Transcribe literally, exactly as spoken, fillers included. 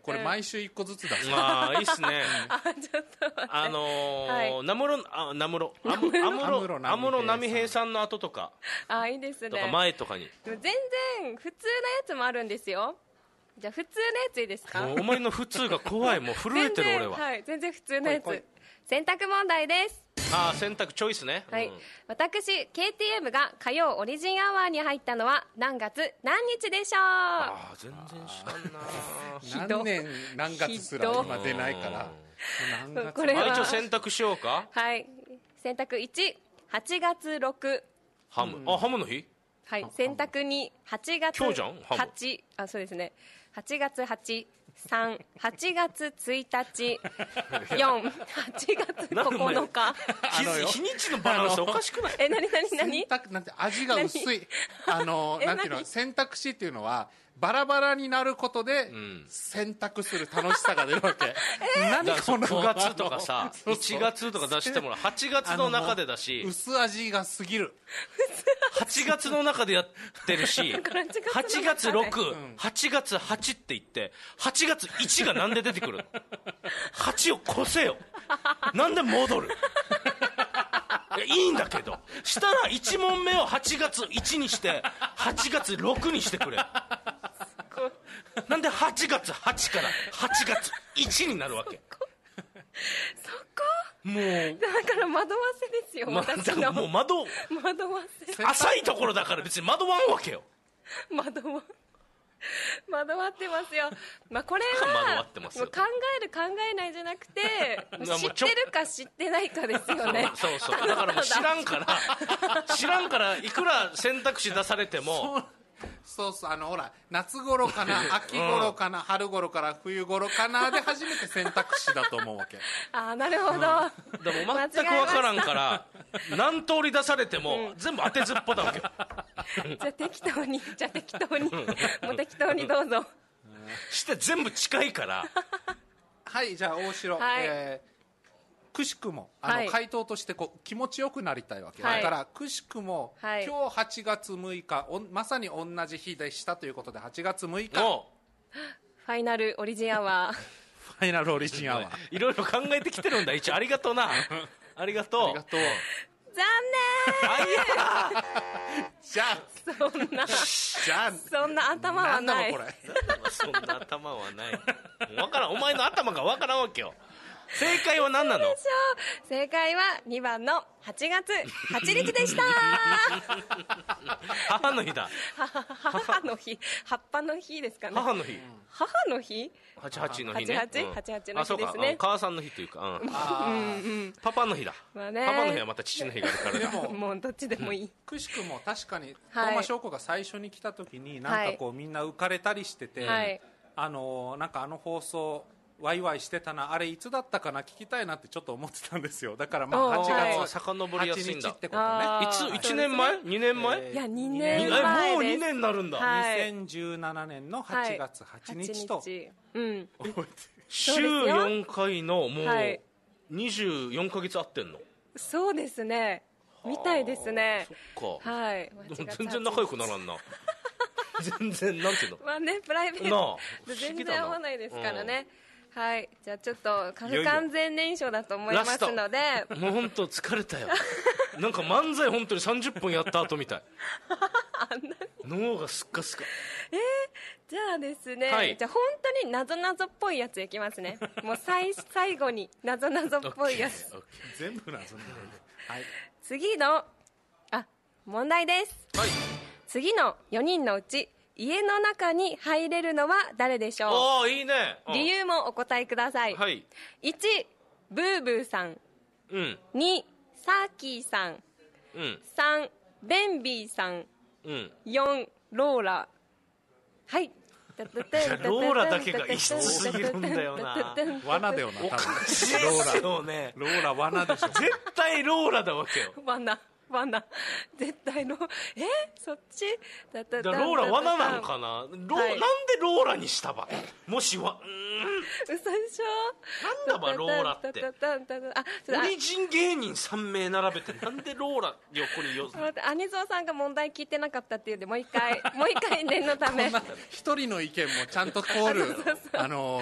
これ毎週いっこずつだし、 うん、ああいいっすねあちょっと待って、 あのーはい、ナムロあナムロアムロアムロ波平さんの後とか、 あいいですね、 とか前とかにでも全然普通なやつもあるんですよ。じゃあ普通のやついいですか。 もうお前の普通が怖い、もう震えてる俺は。 はい、全然普通のやつ。選択問題です。 ああ、選択チョイスね。 はい、うん、私 ケーティーエム が火曜オリジンアワーに入ったのは何月何日でしょう。 ああ、全然知らんな何年何月すら今出ないから何月。これは一応選択しようか。 はい、選択いち、はちがつろく。 ハム、あ、ハムの日。 はい、選択に、はちがつ今日じゃんはち、あ、そうですね、はちがつはち、さん、はちがつついたち、よん、はちがつここのか。 日にちのバランスおかしくない？ え、なになになに？ 選択なんて味が薄い。あの、なんていうの、選択肢っていうのは、バラバラになることで、選択する楽しさが出るわけ。 何このくがつとかさ、いちがつとか出してもらう。はちがつの中でだし。 薄味が過ぎる。 はちがつの中でやってるし、はちがつろく、はちがつはちって言って、はちがついちがなんで出てくる？はちを越せよ。なんで戻る？いや、いいんだけど、したらいち問目をはちがついちにして、はちがつろくにしてくれ。なんではちがつはちからはちがついちになるわけ？ そこもうだから惑わせですよ、 ま、 私のもう惑惑わせ浅いところだから別に惑わんわけよ。 惑わ惑わってますよ。まあこれ惑わはってますよ。 もう考える考えないじゃなくて知ってるか知ってないかですよね。 そうそう、だからもう知らんから知らんからいくら選択肢出されてもそうそう、あのほら夏頃かな秋頃かな、うん、春頃から冬頃かなで初めて選択肢だと思うわけ。 ああ、なるほど、うん、 でも全く分からんから何通り出されても、うん、全部当てずっぽだわけ。 じゃあ適当にじゃあ適当にもう適当にどうぞ。 して全部近いからはい、じゃあ大城、はい、えーくしくもあの、はい、回答としてこう気持ちよくなりたいわけ、はい、だからくしくも、はい、今日はちがつむいかおまさに同じ日でしたということではちがつむいかファイナルオリジンアワーファイナルオリジンアワーいろいろ考えてきてるんだ。一応ありがとうなありがとうありがとう。 残念あいやじゃあそんなじゃあそんな頭はない。 なんだこれそんな頭はない。わからん、お前の頭がわからんわけよ。正解は何なの？ 正解はにばんのはちがつはちにちでした。 母の日だ。 母の日、葉っぱの日ですかね。 母の日。 母の日？ はちはちの日ね。 はちはち、はちはちの日ですね。 母さんの日というか、うん、あうん、パパの日だ。まあね、パパの日はまた父の日があるからだ。 でももうどっちでもいい。 くしくも確かに東間翔子が最初に来た時になんかこうみんな浮かれたりしてて、はい、あのなんかあの放送ワイワイしてたな、あれいつだったかな聞きたいなってちょっと思ってたんですよ。だからまあはちがつ遡りやすいんだはちにちってことね。 いついちねんまえ ?に 年前、えー、 いやにねんまえです。 もうにねんになるんだ、 はい、 にせんじゅうななねんのはちがつはちにちと、はい、 うん、 週よんかいのもうにじゅうよんかげつ会ってんの。 そうですね、みたいですね。 そっか、 はい、 でも全然仲良くならんな。全然なんていうの、 まあね、プライベート全然合わないですからね。はい、じゃあちょっと不完全燃焼だと思いますので、 もう本当疲れたよ。なんか漫才本当にさんじゅっぷんやった後みたい。 あんなに脳がスッカスカ。 えー、じゃあですね、はい、じゃあ本当になぞなぞっぽいやついきますね。もう最最後になぞなぞっぽいやつ。 okay, okay. 全部なぞなぞ。はい。 次のあ問題です。 はい。 次のよにんのうち家の中に入れるのは誰でしょう？ ああ、いいね。 理由もお答えください。 はい。 いち、ブーブーさん。 うん。 に、サーキーさん。 うん。 さん、ベンビーさん。 うん。 よん、ローラ。はい。 ローラだけが異質すぎるんだよな。 罠だよな、多分。 おかしいですよね。 ローラ罠でしょ。 絶対ローラだわけよ。 罠。罠絶対のえそっちだだだだローラ罠なのかな、ロー、はい、なんでローラにしたばもしはうーん嘘でしょ。 なんだばローラってオリジン芸人さんめい並べてなんでローラ横によアニゾーさんが問題聞いてなかったっていうんでもう一回もう一回念のため一人の意見もちゃんと通るあの